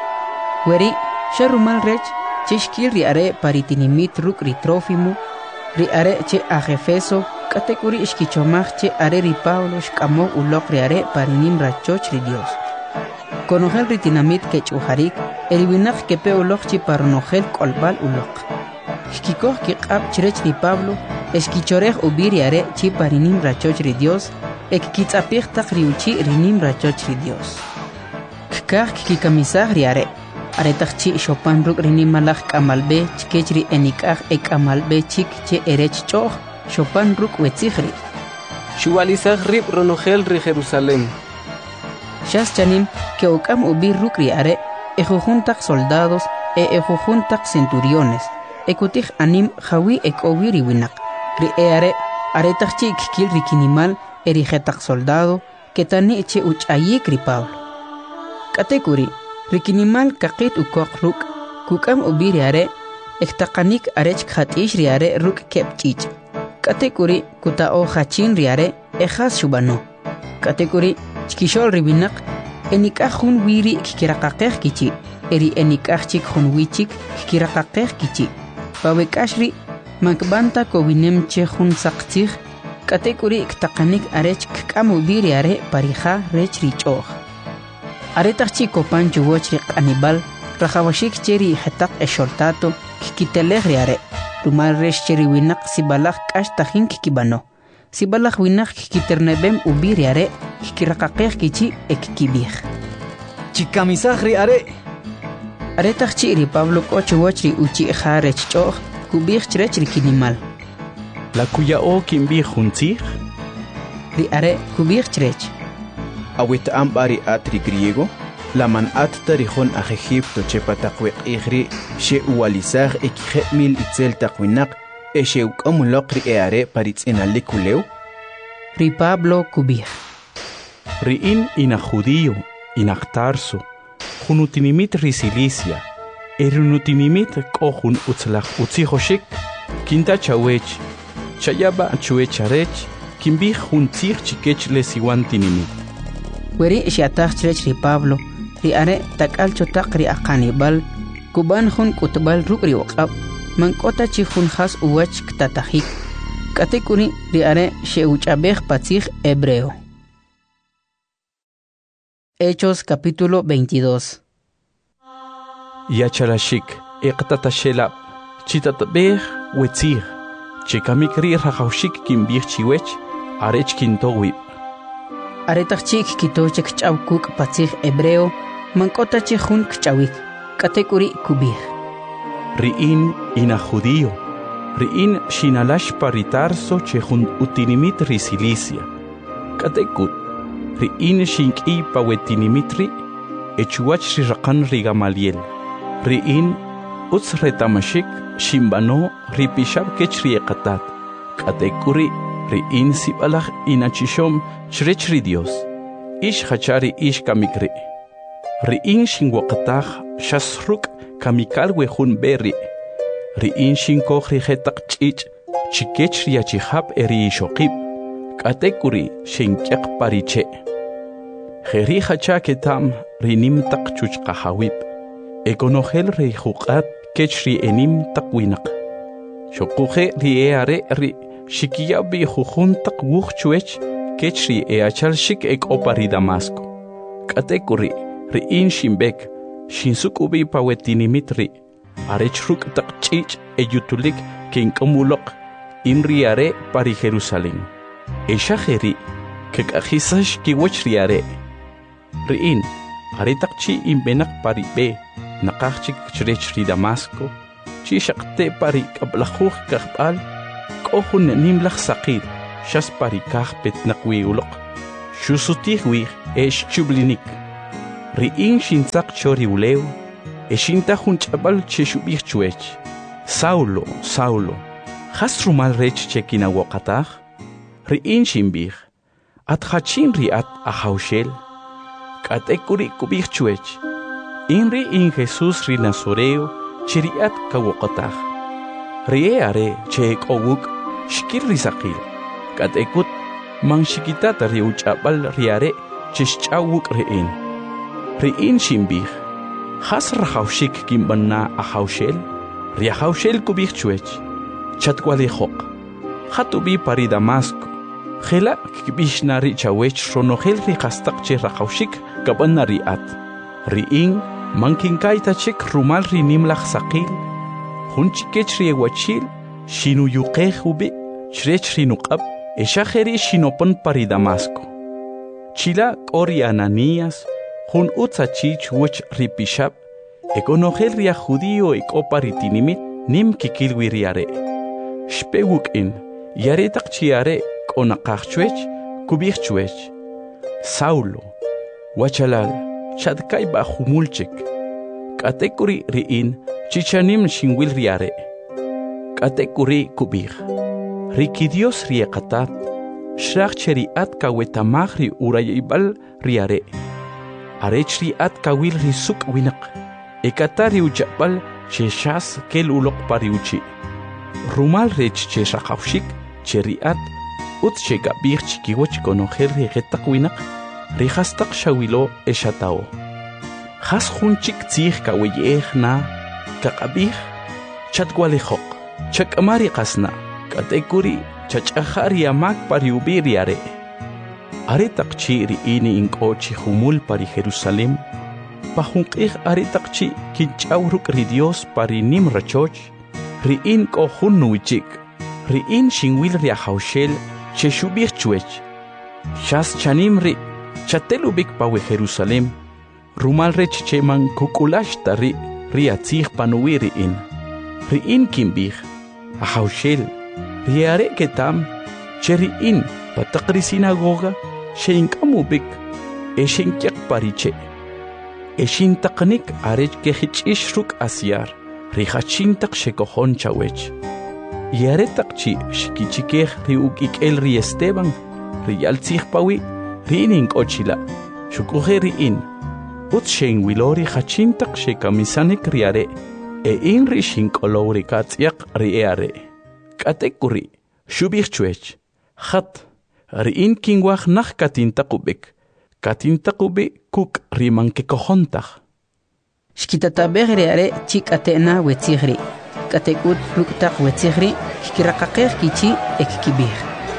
Weri, sharumal rech, chishkil riare paritinimit ruk ri Trofimu, riare che aj Efeso, katekuri ishkichomach che are ri Pablo shkamo ulok riare parinim rachoch ri Dios. Konogel ritinamit kech uharik, eriwinach kepe ulok chi paronogel kolbal ulok. Shkikoh kikab chrech ri Pablo, esquichorech ubiriare chi parinim rachoch ri Dios, ek kitzapich tak riuchi rinim rachoch ri Dios. Kikah kikamisah riare, aretach chi shopan ruk rinim malach kamalbe, chkech ri enikah ek amalbe chik che erech choch, shopan ruk wetzihri. Shuwalisach rib ronogel ri Jerusalem. Shas chanim que okam ubir ruk riare, ejujuntak soldados, e ejujuntak centuriones, ekutich anim jawi ek obiri winak. Ri eare, aretach chi kikil rikinimal, erigetak soldado, que tani che uchayik ri Pablo. Katekuri, rikinimal kakit ukok ruk, kukam ubiri are, ektakanik arech khatish riare ruk kepchich. Katekuri, kutao hachin riare, ejas shubano. Katekuri, chikishol ribinak, enikah hun wiri kikirakakeh kichi, eri enikah chik hun wichik kikirakakeh kichi. Pawekashri, makbanta kowinem che hun sakchich, katekuri ktakanik arech kkamu biri are parija rech richoch. Aretach chico pancho wochri anibal, rajawashik cheri hetak esholtato, kikitelech riare, rumal resh cheri winak sibalach kash tahin kikibano. Sibalach winak kikiternebem ubiri are, kikirakakeh kichi ekikibich. Chikamisach riare. Aretach chiri Pablo kocho wochri uchi jarech choch, kubich chrech rikinimal. La cuya o kimbi juntzich? Ri are kubich chrech. Awit ambari atri griego, la man at tarihon a Egipto chepatakwe igri, she ualizar ekije mil itzel takwinak, e she ukamulokri eare paritz en alikuleu? Ri Pablo kubich. Ri in ina judío, ina Tarso, junutinimit ri Cilicia, erunutinimit kohun utzlach utzihoshik, kinta chawech, chayaba chuecharech, kimbi juntzich chikech lesiwantinimit. Weri shiatach chrech ri Pablo, ri are takal chotak ri akanibal, kuban hun kutbal ruk ri waqab, mankota chi hun has uwach ktatahik. Katekuri ri are sheuchabej patzich hebreo. Hechos capítulo veintidós. Yachalashik, eqtatashela, chitatbej wetzich, chikamikri rajaushik kimbich chiwech, arech kintowib. Aretach chik kitochek chawkuk patzich hebreo, mankota chihun kchawik, katekuri kubich. Riin ina judío, riin shinalash paritarso chehun utinimit ri Cilicia. Katekut, riin shinki pawetinimitri, echuach rirakan ri Gamaliel. Riin utz retamashik shimbano ripishab kech ri ekatat. Katekuri, riin sibalach inachishom chrech ri Dios. Ish hachari ish kamikri. Riin shinwakatach shasruk kamikal wehun berri. Riin shinkoch rihetak chich chikech ri achihab eri ishokib. Katekuri shinkyak pariche. Jeri hacha ketam rinim tak chuch kahawib. Ekonogel ri hukat kech ri enim takwinak. Shokuje ri eare ri shikiyabi jujun tak wuch chuech kech ri eachal shik ek opari Damasco. Katekuri riin shimbek shinsuk ubi pawetinimitri. Arechruk tak chich eyutulik kinkomulok inriare pari Jerusalén. Eshajeri kekajisash kiwachriare. Riin aretak chi imbenak pari be nakachik chrech ri Damasco. Chi shakte pari kablajuj kahbal kohun nimlach sakir shas parikah petnaqwi uloq. Shusutih wih esh chublinik. Ri'in shintzaq chori uleu. Eshinta junch'abal che shubih chuech. Saulo, Saulo. Has rumal rech chekina waqatah. Ri'in shimbih. At hachin riat ahaushel. Katekuri kubih chuech. Inri in Jesús ri Nazoreo chiriat kawaqatah. Rie are che kowuk shkir risaqil. Katekut man shikitata riuch'abal riare chishch'awuk ri'in. Ri'in shimbih. Has rahaushik kimbanna ahaushel. Riahaushel kubih chuech. Chatwalihok. Hatubi pari Damasco. Khela kibishna ri chawech ronogel ri khastak che rahaushik kabanna riat. Ri'in mankinkaita chik rumal ri nimlach saqil. Hunchikech ri ewachil. Shinu yuqeh ubi. Chrech ri nuqab. Eshajeri shinopon pari Damasco. Chila kori Ananías. Hun utzachich wuch ripishab. Ekonogel ria judío ekoparitinimit nim kikilwi riare. Shpewuk in. Yare takchiare konaqachchuech kubihchuech. Saulo. Wachalal. Chadkai ba humulchik. Katekuri riin chichanim shinwil riare. Katekuri kubih. Rikidios riekatat. Shrach cheriat kawetamagri urayibal riare. Arechri at kawil risuk winak. Ekatari uchapal cheshas kel ulok pariuchi. Rumal rech cheshakawshik cheriat ut chegabir chikiwach konogel regetak winak. Rihastak shawilo eshatao. Has hunchik tzih kaweyeh na kakabih chatwalihok. Chakamari kasna katekuri chachahari amak pariubiriare. Aretakchi riini inkochi humul pari Jerusalem. Pahunqih aretakchi kinchawruk ri Dios pari nim rachoch. Riin ko hunnuichik. Riin shinwil riahaushel cheshubih chuech. Shas chanim ri chatelubik pawe Jerusalem. Rumal rech cheman kukulash tari riatzih panuwi riin. Riin kimbih. Ahaushel. Riare ketam cheriin patakri sinagoga. Sheinkamubik, eshinkyak pariche. Eshintaknik arech kehichishruк asyar, rihachintak shekohon chawech. Yaretakchi shikichikeh riukik el ri Esteban, riyaltzih pawi, rining ochila, shukuhe riin. Ut shein wilori hachintak shekamisanek riare, e in ri shinkolori katziak riare. Katekuri, shubirchuech, hat. Riin kingwach nach katintakubik. Katintakubi kuk riman kekohontach. Shkitatabeh riare chik atena wetzihri. Katekut ruktak wetzihri, kikirakakeh kichi ekkibih.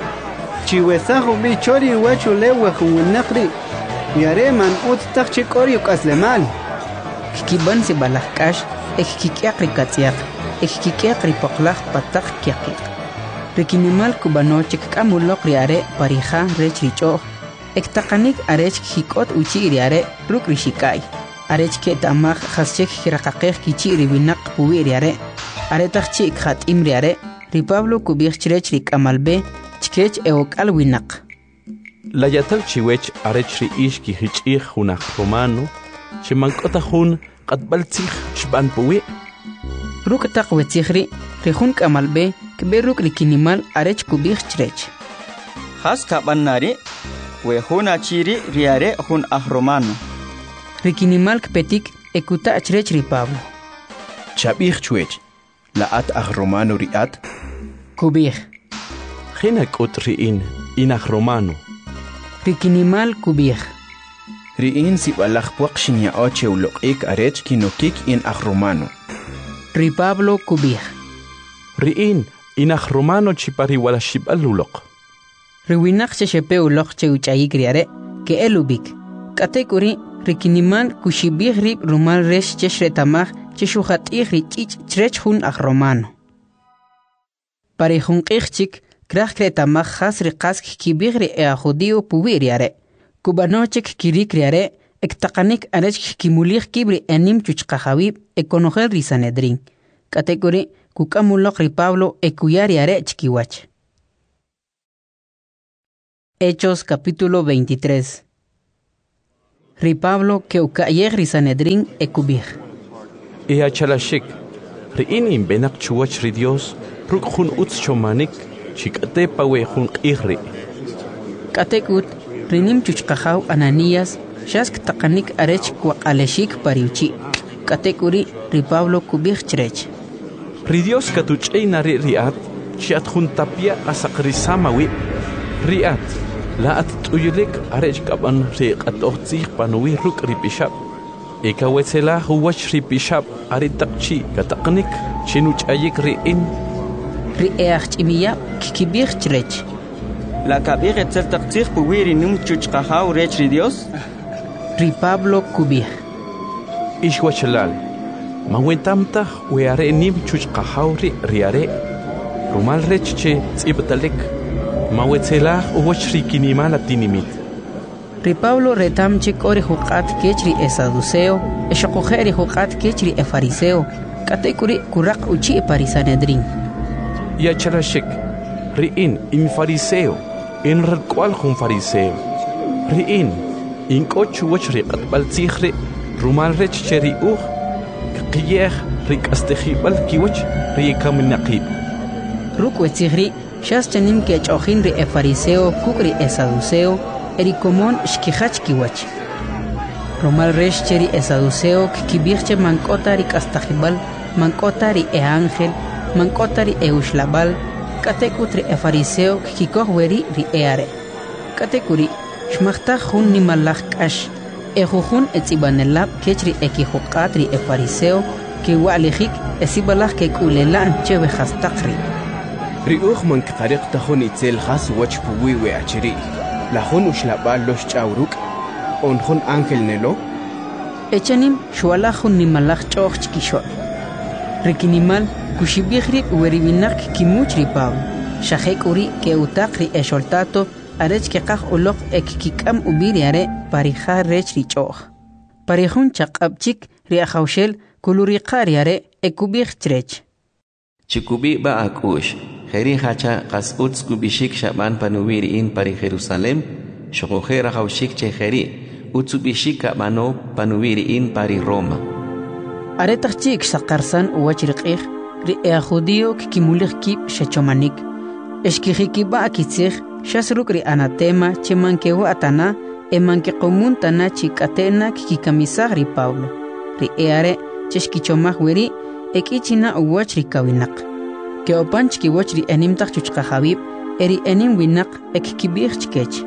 Chiwesahu bi chori wachu lewe hunakri. Yare man ut tak chikori ukaslemal. Kikiban si balahkash, ekkikiak rikatziak, ekkikiak ripoklach patak kiakik. Rikinimal kubanochik kamulok riare parija rech richo. Ektakanik arech hikot uchi riare ruk rishikai. Arech ke tamach haschek hirakakeh kichi ribinak puwi riare. Aretach chik hat im riare. Ripablo kubich rech rikamalbe chkech eokal winak. La yatal chiwech arech ri ishki hichih hunach romano. Chimankota hun qatbaltzich shban puwi. Ruk tak wetzihri rihun kamalbe kberuk rikinimal arech kubich chrech. Has kabanari wehuna chiri riare hun ahromano. Rikinimal kpetik ekuta chrech ri Pablo. Chabich chuech. La at ahromano riat. Kubich. Khinak ut riin in ahromano. Rikinimal kubich. Riin si balach puak shinya oche ulokik arech kinokik in ahromano. Ri Pablo kubich. Riin inach romano chipari wala shibalulok. Riwinak chechepe ulok che uchayik riare ke elubik. Katekuri rikinimal kushibih rib rumal resh cheshretamach cheshuhat ih chich chrech hun ach romano. Pari hun ichchik krach kretamach has riqask kibih ri ea judio puwi riare. Kubanochik kirik riare ektakanik arech kimulich kibri enim chuchkahawib ekonogel risanedrin. Katekuri kukamulok ri Pablo ekuyari are chikiwach. Hechos capítulo veintitrés. Ri Pablo que ukayeh ri Sanedrín ekubih. E achalashik, ri inim benak chuwach ri Dios, ruk jun utz chomanik, chikate pawe jun qihri. Katekut, rinim chuchkahaw Ananías, shask taqanik arech kwaqaleshik pariuchi. Katekuri ri Pablo kubih chrech. Ri Dios katuch'ey nari riat, chiat jun tapia asaqrisamawi, riat. La at tuyulik arech kaban ri qatohtzih panuwi ruk ri bishap. Eka wetsela huwach ri bishap ari taqchi kataqnik chinuch ayik ri in. Ri eachimiya kikibih chrech. La kabir etzel taqtzih puwiri num chuchqahaw rech ri Dios. Ri Pablo kubih. Ishwachalal. Mawentamta weare nim chuchqahaw ri riare. Rumal rech che tzibtalek. Mawetzelah uwachri kinimala tinimit. Ri Pablo retamchik ori huqat kechri e saduceo, e shokojeri huqat kechri e fariseo, katekuri kurak uchi e parisanedrin. Ya charashik, ri in in fariseo, in ralkwal jun fariseo. Ri in, in kochu wachri qatbal tzihri, rumal rech cheri uj, qiyeh rik astejibal kiwach ri kaminaqib. Ruk wetzihri, Shas chanim que chojin ri e fariseo kukri e saduceo eri komon shkihach kiwach. Romal resh cheri e saduceo kibirche mankota ri kastajibal, mankota ri e ángel, mankota ri e ushlabal, katekutri e fariseo kikoh weri ri e are. Katekuri shmachta jun ni malach kash, e jujun e tzibanelab kechri e kihukat ri e fariseo ki wa'lijik e sibalach ke kulelan chewe hastakri. Riuch man qariq tahun itzel khas wach puwi we achiri. La hun ushlabal los chawruk on hun ángel nelo. Echanim shwala hun nimalach choch chkisho. Rikinimal kushibihri weribinak kimuch ri Pablo. Shahek uri ke utakri e sholtato arech ke qaj ulok ek kikam ubiri are parija rech ri choch. Parihun chaqabchik ri ahawshel kuluri qari are ekubih chrech. Chikubi ba akush. Heri hacha qas utz kubishik shaban panuwiri in pari Jerusalem, shokohera haushik che heri, utsubishik mano panuwiri in pari Roma. Aretachik sakarsan uwachriqih, ri ea judío kikimulich kip shechomanik. Eshkihikiba akitzich, shasruk ri anatema chemankehu atana, emanke komun tana chikatena kikikamisah ri Pablo. Ri eare cheshkichomah weri, ekichina uwachri kawinak. Que opanch ki wachri enim tak chuchqa habib eri enim winak ek kibir chkech.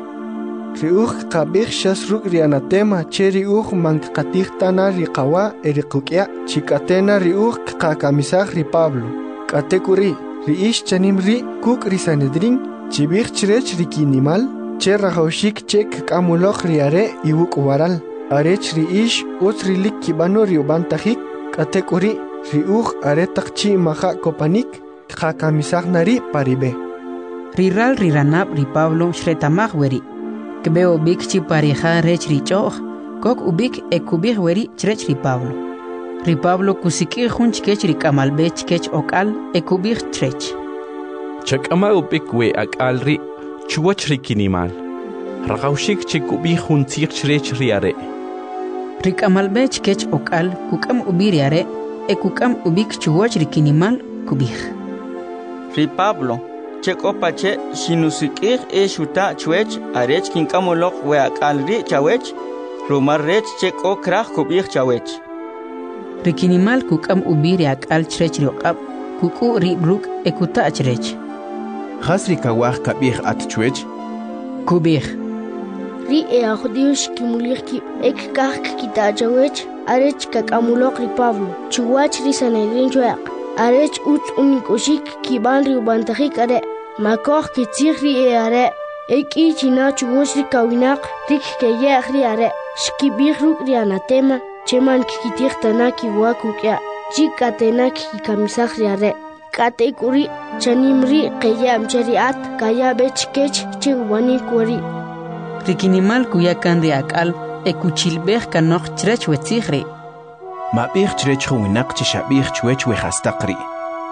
Riuch kabir shasruk ri anatema cheri uch mank qatir tana ri qawa eri qukya chikatena riuch qakamisah ri Pablo. Katekuri ri ish chanim ri kuk ri Sanedrin chibir chrech ri kinimal che rahaushik chek kamulok ri are iwuk waral. Arech ri ish utri lik kibano ri ubantahik katekuri riuch are takchi maha kopanik Kakamisag nari paribe. Riral riranab ri Pablo shretamag weri. Kbeo bik chi parija rech ri choch. Kok ubik ekubig weri chrech ri Pablo. Ri Pablo kusikir hun chkech ri kamalbe chkech okal ekubig chrech. Chakama ubik we akal ri chuwach ri kinimal. Ragaushik chikubig hun tzich chrech ri are. Ri kamalbe chkech okal kukam ubiri are ekukam ubik chuwach ri kinimal kubig. Ri Pablo, cheko pache sinusikir e shuta chwech arech kinkamolok we akalri chawech, rumar rech cheko krach kubich chawech. Rikinimal kukam ubiri akal chrech riokab, kuku ri bruk ekuta chrech. Hasri kawach kabich at chwech? Kubich. Ri e ajudiush kimulich ki ek kach kita chawech, arech kakamulok ri Pablo, chuwach ri Sanedrin chwek. Arech ut unikushik kiban ri ubantahik are makoh kitzih ri e are eki china chugosh ri kawinak rik keye ri are shkibih ruk ri anatema cheman kikitih tana kiwakukya chikatena kikamisah ri are katekuri chanim ri keye amchariat kaya bechkech chiwani kwari. Rikinimal kuyakan ri akal ekuchilbeh kanok chrech wetzih ri. Ma bih chrech winak chishabih chwech we hastakri.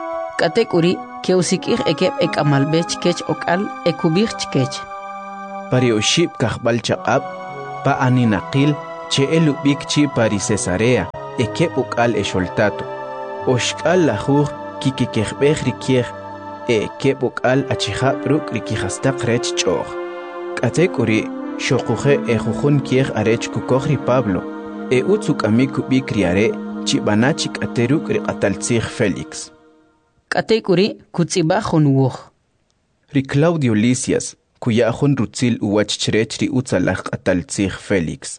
Katekuri ke usikir ekep ek amalbech kech okal ekubih chkech. pari oshib kahbal chaqab pa aninaqil che elubik chi pari Cesarea ekep ukal esholtato oshkal lajuj kikikejbej rikiej ekep ukal achijab ruk rikijastaq rech ch'oj k'atek uri xoquje ejujun kiej arech kukoj ri Pablo e utzuk amik kubik riare chibana chik'ateruk riqataltzij Félix k'atek uri kutz'ibaj wuj ri Claudio Lisias kuya'jun rutzil uwach chirech ri utzalaj q'ataltzij Félix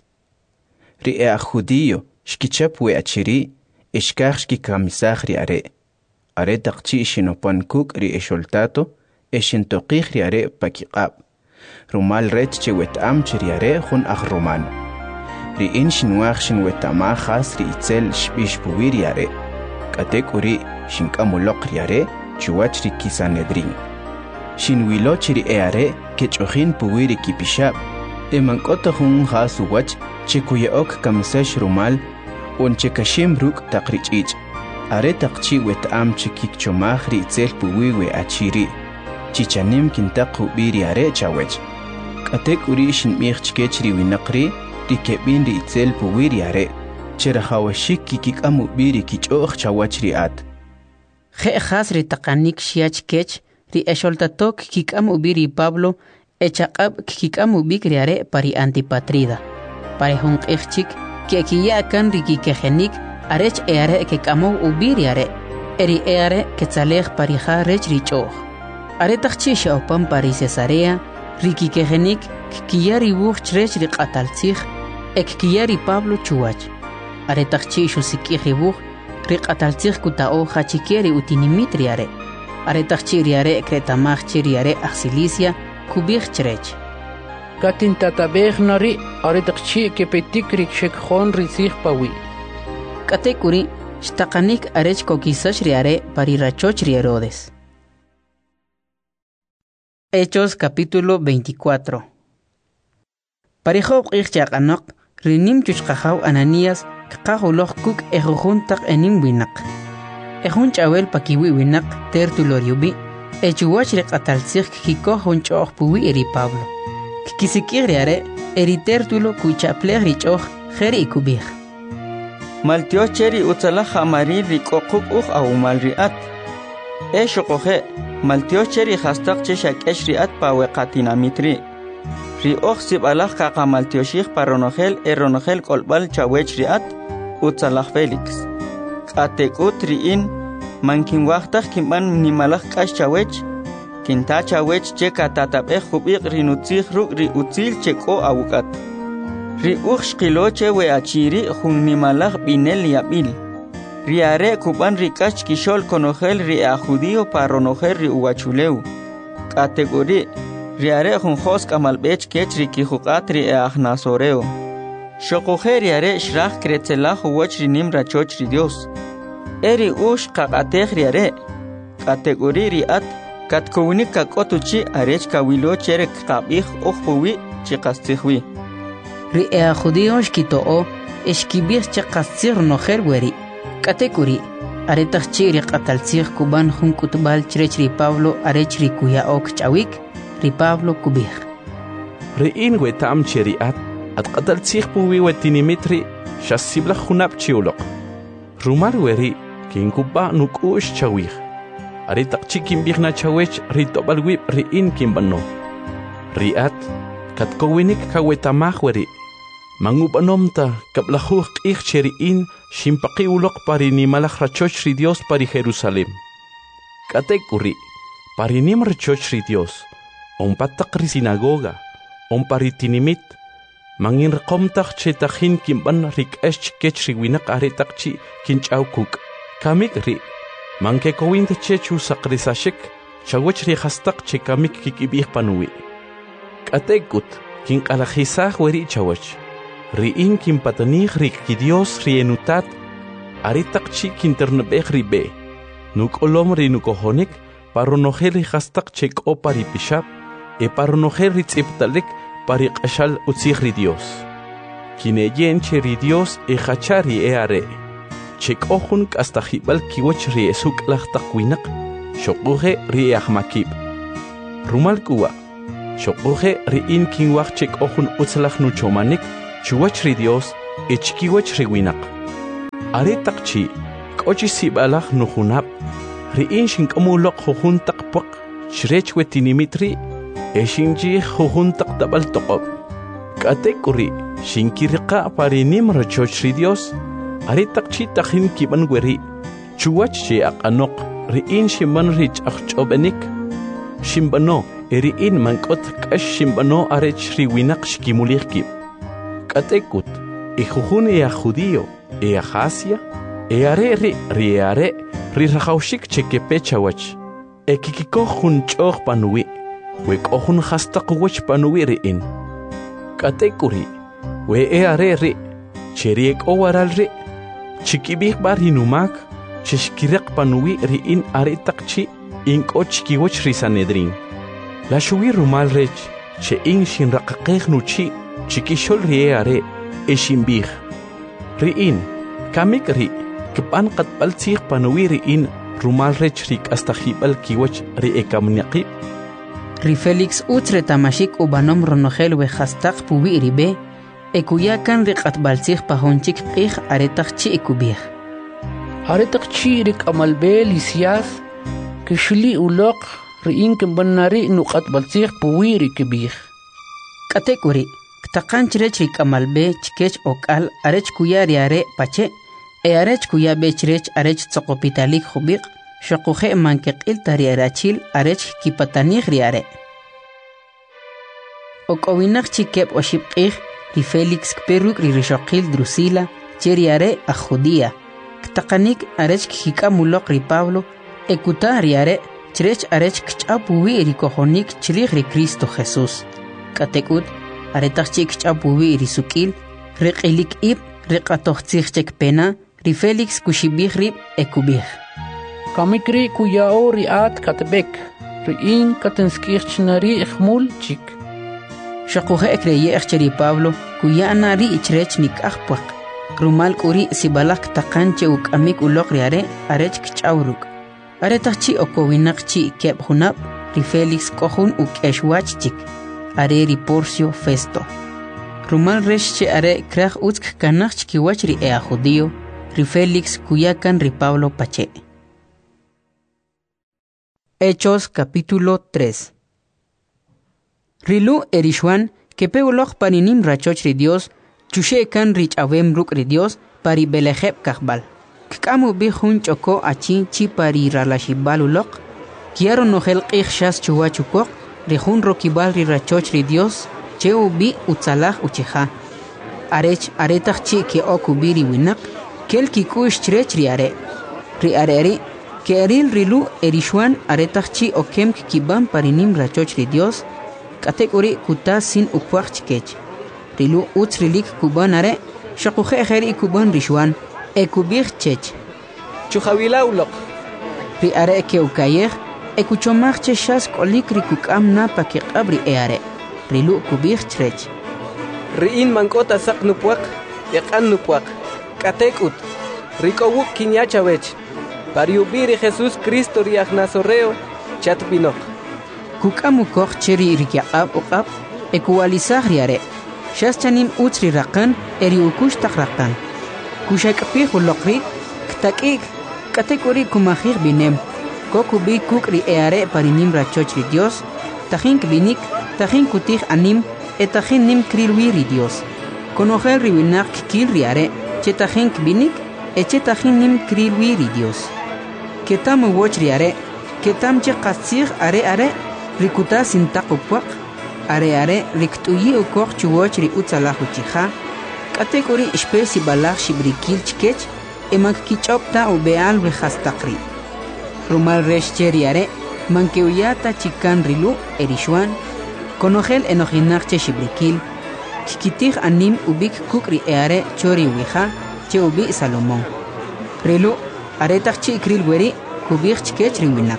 ri e judío xkichap we achiri ixkaj xkikamisaj ri are are taqchi xinopan kuk ri exoltato exintoqij ri are pakiqab rumal rech che wet'am chi ri are jun aj romano ri in xinwaj xinwetamaj jas ri itzel xb'ix puwi ri are k'atek uri xink'amuloq ri are chiwach ri kisanedrin xinwilo chi ri e are kech'ojin puwi ri kipixab emank'ota jun jas uwach che kuye'ok kamisex rumal on che kashim ruk taq ri ch'ich' are taqchi wet'am chi kikchomaj ri itzel puwi we achiri chichanim kintaq ub'i ri are chawech k'atek uri xinb'ij chikech ri winaq ri ri keb'in ri itzel puwi ri are che rajawxik kikik'am ub'i ri kich'oj chawach ri at je' jas ri taqanik xiach kech ri exoltatok kik'am ub'i ri Pablo echaq'ab kikik'am ub'ik ri are pari Antipatrida pari jun q'ij chik ke'kiya' ri kikejenik arech e are kek'amoj ub'i ri are eri e are ketzalej pari ja rech ri ch'oj are taqchi xe'opan pari Cesarea ri kikejenik kkiya ri wuj chrech ri q'ataltzij e kkiya ri Pablo chuwach are taqchi xusik'ij ri wuj ri q'ataltzij kuta'oj jachike ri utinimit ri are are taqchi ri are kretamaj chi ri are aj Cilicia kub'ij chrech katin tatabej nari are taqchi kepetik ri xekjon ri tzij pawi k'atek uri xtaqanik arech kokisax ri are pari rachoch ri Herodes. Hechos capítulo veinticuatro. Parijob q'ij chaq'anoq rinim chuchqajaw Ananías kqajuloj kuk ejujun taq enim winaq ejun ch'awel pakiwi winaq Tértulo riubi echuwach ri q'ataltzij kikoj jun ch'oj puwi eri Pablo kikisik'ij ri are eri Tértulo kuycha'plej ri ch'oj jeri ikub'ij maltio cheri utzalaj amari ri k'oquk uj awumal ri at e xoqoje maltio cheri jastaq che xak'ex ri at paweqatinamit ri ri oj sib'alaj kaqamaltioxij paronojel e ronojel k'olb'al chawech ri at utzalaj Félix k'atek'ut ri'in mankinwajtaj kinb'an nimalaj k'ax chawech kinta chawech che katatab'ej jub'iq ri nutzij ruk' ri utzil che k'o awuk'at ri uj xqilo che we achiri jun nimalaj b'inel yab'il ri are kub'an ri k'ax kixol konojel ri a judío paronojel ri uwachulew k'atek uri ri are jun jos k'amalb'ech kech ri kijuq'at ri e aj nazoreo xoqoje ri are xraj kretzelaj uwach ri nim rachoch ri Dios eri uj qaq'atej ri are k'atek uri ri at katkowinik kak'otuchi arech kawilo cherek qab'ij uj puwi chi qastzijwi ri e a judío xkito'o exkib'ij che qastzij ronojel weri k'atek uri are taqchi ri q'ataltzij kub'an jun k'utb'al chrech ri Pablo arech ri kuya'ok ch'awik ri Pablo kub'ij ri'in weta'am che ri at at q'ataltzij puwi wetinimit ri xasiblaj junab chiuloq rumal weri kinkub'a' nuk'u'x chawij are taqchi kinb'ij na chawech ri to'b'al wib' ri'in kinb'ano ri at katkowinik kawetamaj weri mangub'anom ta kab'lajuj q'ij che ri'in xinpaqi uloq pari nimalaj rachoch ri Dios pari Jerusalem k'atek uri pari nim rachoch ri Dios onpataq ri sinagoga onpari tinimit mangin riqomtaj che tajin kinb'an ri k'ax chikech ri winaq are taqchi kinch'aw kuk' kamik ri mankekowinta che chusaqrisaxik chawech ri jastaq che kamik kikib'ij panuwi k'atek k'ut kinq'alajisaj weri chawech ri'in kinpatanij ri kidios ri enutat are taqchi kinternab'ej ri b'e nuk'olom ri nukojonik paronojel ri jastaq che k'o pari pixab e paronojel ri tz'ibtalik pari q'axal utzij ri Dios kineyen che ri Dios e jacha ri e are che k'o jun k'astajib'al kiwach ri esuk'laj taq winaq xoquje ri e ajmakib rumal k'uwa Xoqoje ri'in kinwaq chek ojun utzalaj nuchomanik chuwach ri Dios echkiwach ri winaq. Are taqchi k'ochi sibalaj nujunab ri'in shink'amuloq jujun taqpuaq chrech wetinimitri eshinji jujun taqtabal toqob. K'atekuri shinkiriqa parinim rachoch ri Dios are taqchi tajin kiban weri chuwach che aqanoq ri'in shimban rich aqch'obenik shimbano eri'in mank'ot k'ax shimbano arech ri winaq shkimulijki. K'atekut ijujun ea judío ea Asia eare ri riare ri rajawshik chekepechawach ekikiko jun ch'oj panuwi wek'ojun hastaq wach panuwi ri'in. K'atekuri we eare ri cheriek owaral ri chikibij bar hinumak chishkiraq panuwi ri'in are taqchi ink'och kiwach ri Sanedrin. La shuwi rumal rech che in shin raqaqej nuchi chikishol ri eare eshinbij ri'in kamik ri kpan qatbal tzij panuwi ri'in rumal rech rik hasta jibal kiwach ri ekamniaqib. Ri Felix utre tamashik ubanom ronogel we hastaq puwi ribe ekuyakan ri qatbal tzij pajonchik qij aretaq chi ekubij. Aretaq chi rik amalbe lisias kishli uloq ri'in kimbanari nuqat baltzij puwi rikibij. K'atekuri ktaqan chrech rik amalbe chikech ok'al arech kuya riare pache e arech kuya bechrech arech tzoqopitalik jubiq shaquje mankeqil tariarachil arech kipatanij riare. Ok'owinaq chikep oshibqij ri Felix kperuk ri rishoqil Drusila cheriare a Judía. Ktaqanik arech kikamuloq ri Pablo ekuta riare chrech arech kch'apuwi ri kojonik chrij ri Cristo Jesús. K'atekut aretaq chi kch'apuwi ri suk'il ri q'ilik ib ri q'atojtzij chek pena ri Felix kushibij rib ekubij. Kamikri kuyao ri at katbek ri'in katenskij chnari ijmul chik. Shaquje ekreyeq cheri Pablo kuyana ri ichrech nik'ajpuaq rumal k'uri sibalaq taqan che uk'amik uloq riare arech kch'awruk. Aretaq chi okowinaq chi keb junab ri Felix k'ojun uk'exwach chik are ri Porcio Festo. Rumal resh che are kraj utzk kanaq chkiwach ri ea judío ri Felix kuyakan ri Pablo pache. Hechos capítulo tres. Rilu erishwan kepe uloq paninim rachoch ri Dios chushe kan rich avem ruk ri Dios pari belejeb kahbal. Kkamu bi jun choko achi chi pari ralashibal uloq kiaro nojel qij shas chuwa chukok ri jun rokibal ri rachoch ri Dios che ubi utzalaj ucheja. Arech aretaq chi ke okubiri winaq kel kikush chrech ri are. Ri areri ke eril rilu erishwan aretaq chi okem kiban parinim rachoch ri Dios kategori kuta sin ukwaq chikech. Rilu utz rilik kuban are shaquje ejeri kuban rishwan ekubij chech. Chujawila uloq. Ri are ke ukayej ekuchomaj che shas kolik ri kukam na pa ke qabri eare. Rilu kubij chrech. Ri'in mankota saq nupuaq eqan nupuaq katekut rikowuk kinyachawech pariubiri Jesús Cristo ri agnasoreo chatpinoq. Kukamu koch cheri rikyaqab uqab ekuwalizaj riare. Shas chanim utz ri raqan eri ukush taq raqan. Kushakpij uloqri ktak'ik katekuri kumajij binem kokubi kukri eare parinim rachoch ri Dios tajin kbinik tajin kutij anim etajin nim krilwi ri Dios konojel ri winaq kil riare che tajin kbinik eche tajin nim krilwi ri Dios ketam woch riare ketam che qatzij are are rikuta sintaqupaq are are riktuyi ukoq chuwoch ri utzalaj uchija kategori espesi balaj shibrikil chkech emak kichopta u beal we hastaqri rumal resh cheriare mankeuyata chikan rilu erishwan konojel enojinaq che shibrikil kikitij anim ubik kukri eare chori wija che ubi Salomón rilu aretaq chi kril weri kubij chkech riwinaq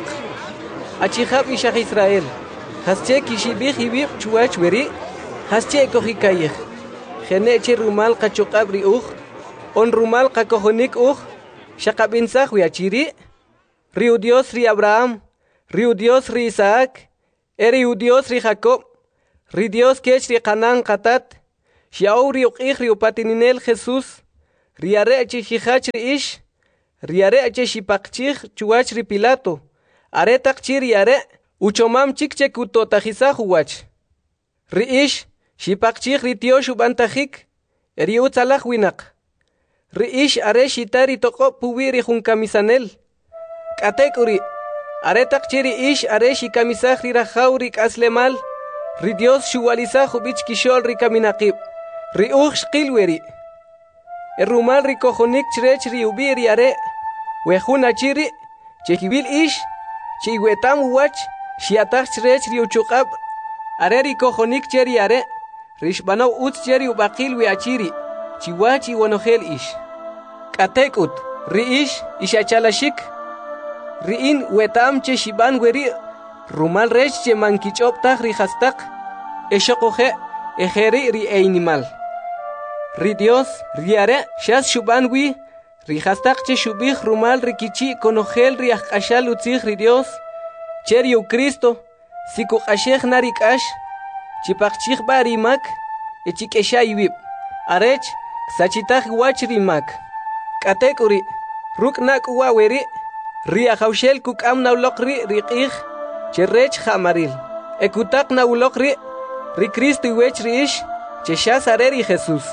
Achijab ishaj Israel hasche kishibij ibib chuwach weri hasche kojikayej Geneche rumal kachuqabri uj on rumal kakojonik uj shaqabinsaj wiachiri riu Dios ri Abraham riu Dios ri Isaac eri u Dios ri Jacob ri Dios kech ri qanan qatat xiaw ri uq'ij ri upatininel Jesús ri are chi xijach ri ish ri are chi xipaqchij chuwach ri Pilato are taq chi ri are uchomam chik che kutotajisaj uwach ri ish xipaqchij ri tiox ubantajik ri utzalaj winaq ri ish are xitari toqob puwi ri junkamisanel k'atek uri are taq chi ri ish are xikamisaj ri rajaw ri k'aslemal ri Dios xuwalisaj ubich kixol ri kaminaqib ri uj xqilweri e rumal ri kojonik chrech ri ubi ri are wejun achiri chekibil ish chi wetam uwach xiataj chrech ri uchuqab are ri kojonik che ri are rishbanaw utz che ri ubaqil wi achiri chiwach i wonojel ish k'atekut ri ish ixachalashik ri in wetam che shiban weri rumal rech che mankich'obtaj ri jastaq exoqoje ejeri ri einimal ri Dios ri are xas xuban wi ri jastaq che xubij rumal ri kichi konojel ri ajq'axal utzij ri Dios che ri Cristo sikuq'axej na ri k'ax chipaqchij ba ri mak e chik'exa iwib arech sachitaj wach ri mak k'atek uri ruk' nak' uwa weri ri ajawxel kuk'am nawloq ri ri q'ij che rech jamaril e kutaq nawloq ri ri Cristo iwech ri ish che xas are ri Jesús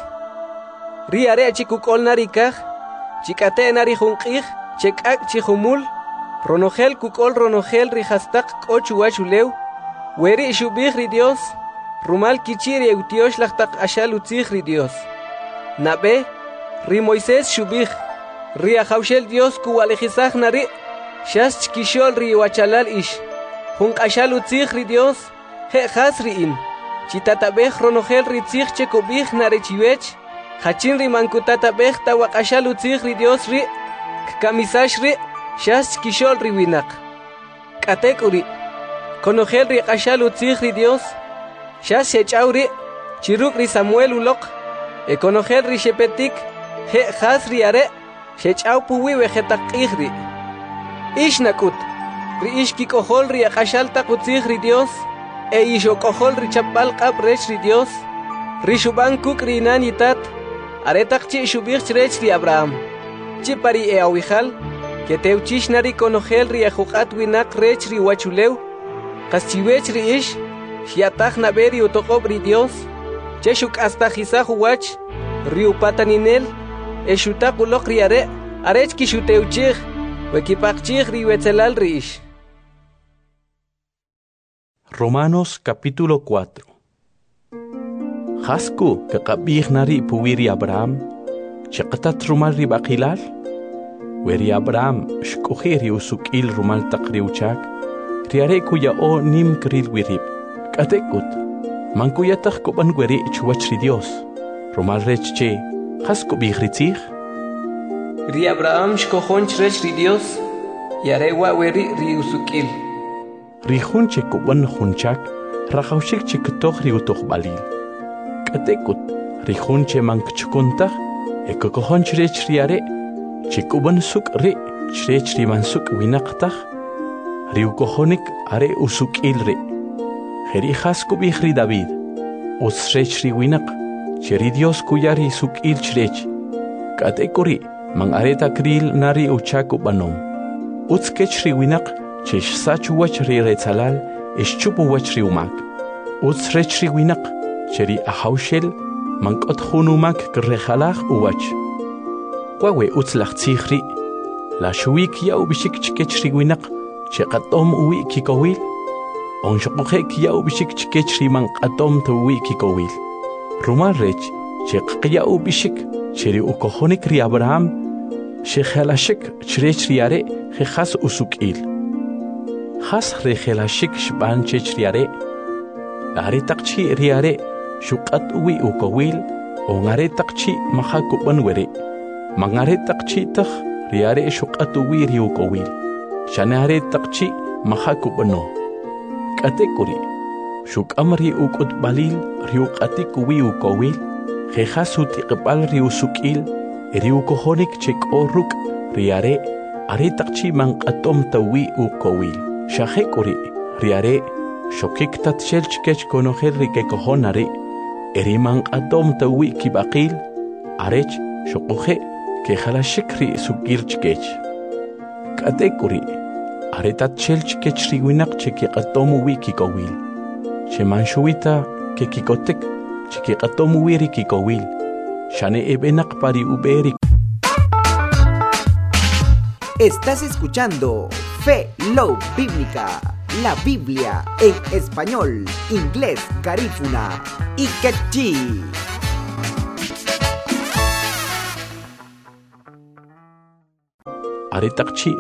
ri are chi kuk'ol na ri kaj chik'ate na ri jun q'ij che k'ak' chi jumul ronojel kuk'ol ronojel ri jastaq k'o chuwach ulew weri xubij ri Dios rumal kichi ri utiox laj taq'axal utzij ri Dios nab'e ri Moisés xubij ri ajawxel Dios kuwalejisaj na ri xas chkixol ri wachalal ish jun q'axal utzij ri Dios je jas ri in chitatabej ronojel ri tzij che kubij na ri chiwech hachin ri mankutatabej tawaq'axal utzij ri Dios ri kkamisax ri xas chkixol ri winaq k'atek uri konojel ri q'axal utzij ri Dios xas xech'aw ri chiruk' ri Samuel uloq e konojel ri xepetik je jas ri are xech'aw puwi wejetaq q'ij ri ish nak'ut ri ish kik'ojol ri aq'axal taq utzij ri Dios e ixok'ojol ri chapb'al q'ab' rech ri Dios ri xub'an kuk' ri inan yitat are taq chi' xub'ij chrech ri Abraham chi pari e awijal que teuchix na ri konojel ri ajuq'at winaq rech ri wachulew qas chiwech ri ish xiataj nab'e ri utoqob' ri Dios che xuk'astajisaj uwach ri upataninel e xutaq uloq ri are arech kixuteuchij wekipaqchij ri wetzelal ri ish. Romanos capítulo cuatro. Hasku kaqabij nari puwiri Abraham chaqatat rumal ri baqilal weri Abraham shkuhiri usukil rumal taqri uchak riare kuya o nim kril wirib katekut mankuyataq kuban weri chuwach ri Dios rumal rech che hasku bij ritzij ri Abraham shkojon chrech ri Dios yare wa weri ri usukil ri junche kuban junchak rajawshik chiktoq ri utoq balil katekut ri junche mankchukuntaq ekokojon chrech riare chikuban suk ri chrech ri mansuk winaqtaq ri ukojonik are usukil ri jeri hasku bij ri David usrech ri winaq cheri Dios kuyari sukil chrech katekuri man areta kril nari uchaku banom utskech ri winaq chesh sachu wach ri retzalal ishchupu wach ri umak utsrech ri winaq cheri ahawshel mankot khunumak krejalaj uwach kwawe utslach tsikhri la shuik ya ubishik chkech ri winaq cheqatom uwi kikowil onshqoje ya ubishik chkech ri manqatom tuwi kikowil rumal rech cheqya ubishik cheri ukojonik ri Abraham shekhalashik chrech ri are khas usukil khas rekhalashik shban chech ri are are taqchi ri are shuqat uwi ukowil ongare taqchi mahakuban weri mangare taqchi taq ri are shuqat uwi ri ukowil shanare taqchi mahakubano katekuri shukamri ukut balil ri uqatik uwi ukowil khasut iqbal ri usukil ri ukohonik chek oruk ri are are taqchi manqatom tawi ukowil shahekuri ri are Shokik tat shelchkech konojer rike kohonari. Eriman adom ta wiki bakil. Arech shokoje ke halashikri sukirchkech. Katekuri. Aretat shelchkech riwinak cheki atomu wiki kowil. Chemanshuita ke kikotek cheki atomu wiri kikowil. Shane ebenak pari uberi. Estás escuchando Fe Love Bíblica, la Biblia en español, inglés, garífuna y quechí. Aretakchi